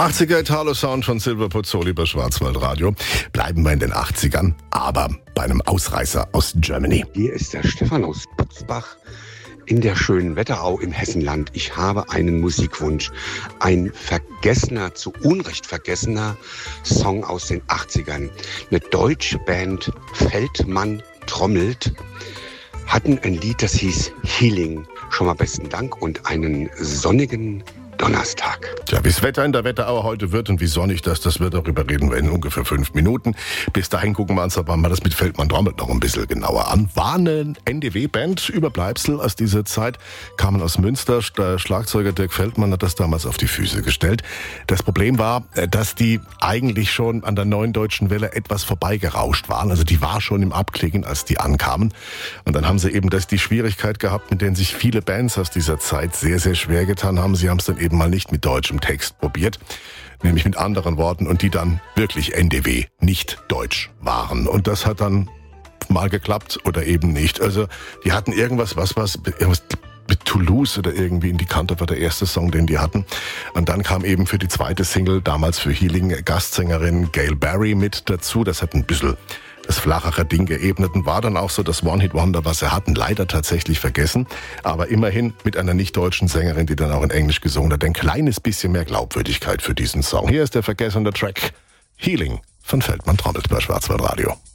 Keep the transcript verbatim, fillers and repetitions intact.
achtziger Italo-Sound von Silver Pozzoli bei Schwarzwaldradio. Bleiben wir in den achtzigern, aber bei einem Ausreißer aus Germany. Hier ist der Stefan aus Butzbach in der schönen Wetterau im Hessenland. Ich habe einen Musikwunsch. Ein vergessener, zu Unrecht vergessener Song aus den achtzigern. Eine deutsche Band, Feldmann trommelt, hatten ein Lied, das hieß Healing. Schon mal besten Dank und einen sonnigen Donnerstag. Tja, wie das Wetter in der Wetterau heute wird und wie sonnig das, das wird, darüber reden wir in ungefähr fünf Minuten. Bis dahin gucken wir uns aber mal das mit Feldmann trommelt noch ein bisschen genauer an. War eine N D W-Band, Überbleibsel aus dieser Zeit, kamen aus Münster. Der Schlagzeuger Dirk Feldmann hat das damals auf die Füße gestellt. Das Problem war, dass die eigentlich schon an der Neuen Deutschen Welle etwas vorbeigerauscht waren. Also die war schon im Abklingen, als die ankamen. Und dann haben sie eben das die Schwierigkeit gehabt, mit denen sich viele Bands aus dieser Zeit sehr, sehr schwer getan haben. Sie haben es dann eben mal nicht mit deutschem Text probiert, nämlich mit anderen Worten, und die dann wirklich N D W, nicht deutsch waren. Und das hat dann mal geklappt oder eben nicht. Also die hatten irgendwas, was was irgendwas mit Toulouse oder irgendwie in die Kante war der erste Song, den die hatten. Und dann kam eben für die zweite Single, damals für Healing, Gastsängerin Gail Barry mit dazu. Das hat ein bisschen das flachere Ding geebnet und war dann auch so das One-Hit-Wonder, was sie hatten, leider tatsächlich vergessen. Aber immerhin mit einer nicht-deutschen Sängerin, die dann auch in Englisch gesungen hat, ein kleines bisschen mehr Glaubwürdigkeit für diesen Song. Hier ist der vergessene Track Healing von Feldmann trommelt bei Schwarzwaldradio.